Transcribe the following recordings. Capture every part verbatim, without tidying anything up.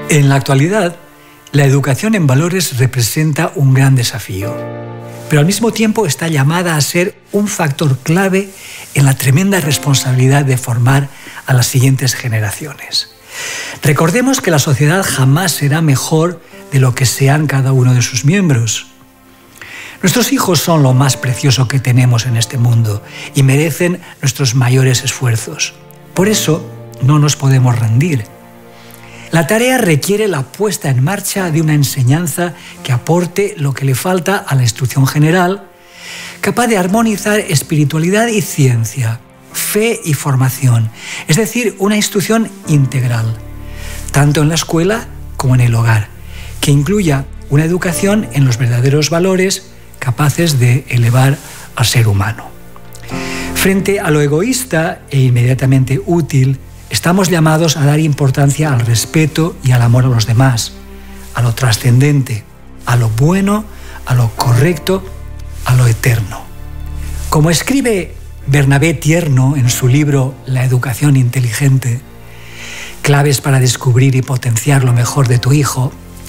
En la actualidad, la educación en valores representa un gran desafío, pero al mismo tiempo está llamada a ser un factor clave en la tremenda responsabilidad de formar a las siguientes generaciones. Recordemos que la sociedad jamás será mejor de lo que sean cada uno de sus miembros. Nuestros hijos son lo más precioso que tenemos en este mundo y merecen nuestros mayores esfuerzos. Por eso, no nos podemos rendir. La tarea requiere la puesta en marcha de una enseñanza que aporte lo que le falta a la instrucción general, capaz de armonizar espiritualidad y ciencia, fe y formación, es decir, una instrucción integral, tanto en la escuela como en el hogar, que incluya una educación en los verdaderos valores capaces de elevar al ser humano. Frente a lo egoísta e inmediatamente útil, estamos llamados a dar importancia al respeto y al amor a los demás, a lo trascendente, a lo bueno, a lo correcto, a lo eterno. Como escribe Bernabé Tierno en su libro La educación inteligente, claves para descubrir y potenciar lo mejor de tu hijo,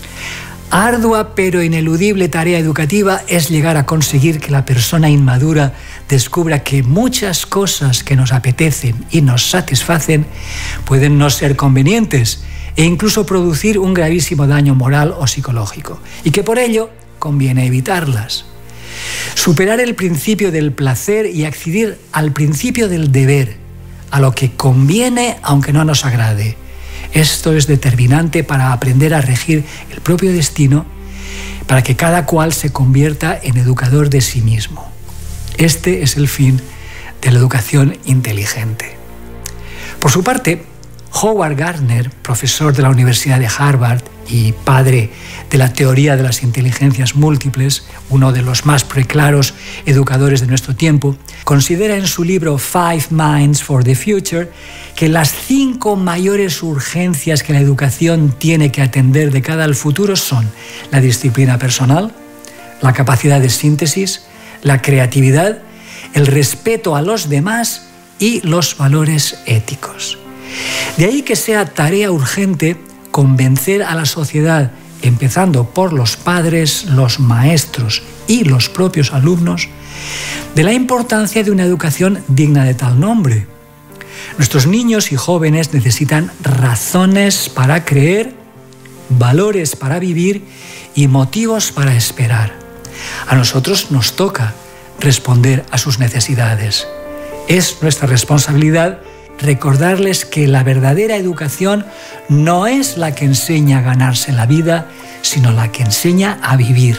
ardua pero ineludible tarea educativa es llegar a conseguir que la persona inmadura descubra que muchas cosas que nos apetecen y nos satisfacen pueden no ser convenientes e incluso producir un gravísimo daño moral o psicológico, y que por ello conviene evitarlas. Superar el principio del placer y acceder al principio del deber, a lo que conviene aunque no nos agrade. Esto es determinante para aprender a regir el propio destino, para que cada cual se convierta en educador de sí mismo. Este es el fin de la educación inteligente. Por su parte, Howard Gardner, profesor de la Universidad de Harvard y padre de la teoría de las inteligencias múltiples, uno de los más preclaros educadores de nuestro tiempo, considera en su libro Five Minds for the Future que las cinco mayores urgencias que la educación tiene que atender de cara al futuro son la disciplina personal, la capacidad de síntesis, la creatividad, el respeto a los demás y los valores éticos. De ahí que sea tarea urgente convencer a la sociedad, empezando por los padres, los maestros y los propios alumnos, de la importancia de una educación digna de tal nombre. Nuestros niños y jóvenes necesitan razones para creer, valores para vivir y motivos para esperar. A nosotros nos toca responder a sus necesidades. Es nuestra responsabilidad recordarles que la verdadera educación no es la que enseña a ganarse la vida, sino la que enseña a vivir.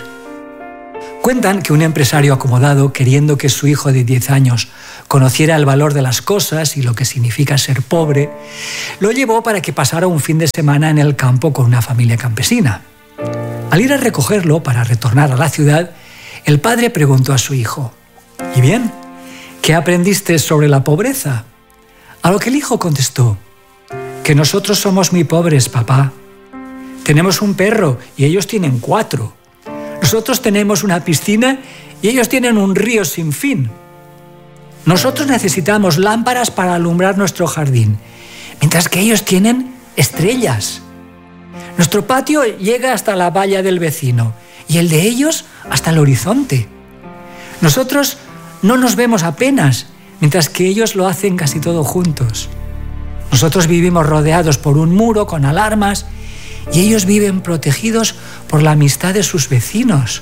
Cuentan que un empresario acomodado, queriendo que su hijo de diez años conociera el valor de las cosas y lo que significa ser pobre, lo llevó para que pasara un fin de semana en el campo con una familia campesina. Al ir a recogerlo para retornar a la ciudad, el padre preguntó a su hijo: ¿Y bien? ¿Qué aprendiste sobre la pobreza? A lo que el hijo contestó: que nosotros somos muy pobres, papá. Tenemos un perro y ellos tienen cuatro. Nosotros tenemos una piscina y ellos tienen un río sin fin. Nosotros necesitamos lámparas para alumbrar nuestro jardín, mientras que ellos tienen estrellas. Nuestro patio llega hasta la valla del vecino y el de ellos hasta el horizonte. Nosotros no nos vemos apenas, mientras que ellos lo hacen casi todo juntos. Nosotros vivimos rodeados por un muro con alarmas y ellos viven protegidos por la amistad de sus vecinos.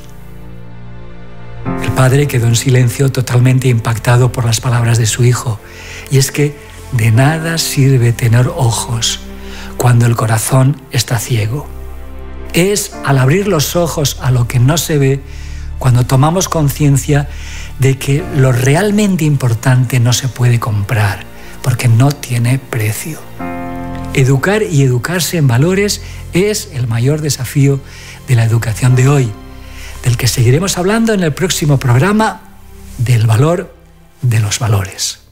El padre quedó en silencio, totalmente impactado por las palabras de su hijo. Y es que de nada sirve tener ojos cuando el corazón está ciego. Es al abrir los ojos a lo que no se ve cuando tomamos conciencia de que lo realmente importante no se puede comprar, porque no tiene precio. Educar y educarse en valores es el mayor desafío de la educación de hoy, del que seguiremos hablando en el próximo programa, del valor de los valores.